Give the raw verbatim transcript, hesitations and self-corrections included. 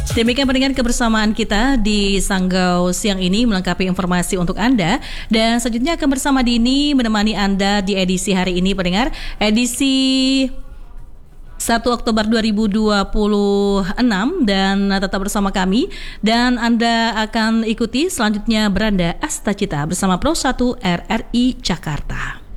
Demikian pendengar kebersamaan kita di Sanggau siang ini melengkapi informasi untuk Anda. Dan selanjutnya akan bersama Dini menemani Anda di edisi hari ini pendengar. Edisi satu Oktober dua ribu dua puluh enam dan tetap bersama kami. Dan Anda akan ikuti selanjutnya Beranda Astacita bersama Pro satu R R I Jakarta.